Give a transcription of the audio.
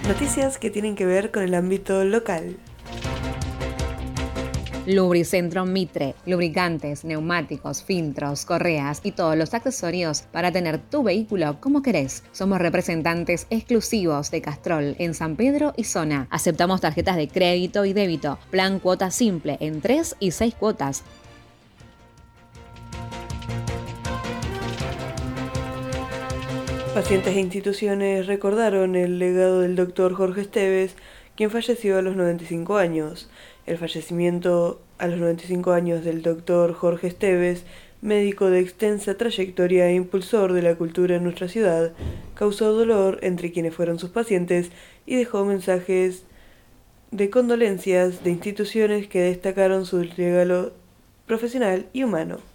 Noticias que tienen que ver con el ámbito local. Lubricentro Mitre, lubricantes, neumáticos, filtros, correas y todos los accesorios para tener tu vehículo como querés. Somos representantes exclusivos de Castrol en San Pedro y zona. Aceptamos tarjetas de crédito y débito. Plan cuota simple en 3 y 6 cuotas. Pacientes e instituciones recordaron el legado del doctor Jorge Esteves, quien falleció a los 95 años. El fallecimiento a los 95 años del doctor Jorge Esteves, médico de extensa trayectoria e impulsor de la cultura en nuestra ciudad, causó dolor entre quienes fueron sus pacientes y dejó mensajes de condolencias de instituciones que destacaron su legado profesional y humano.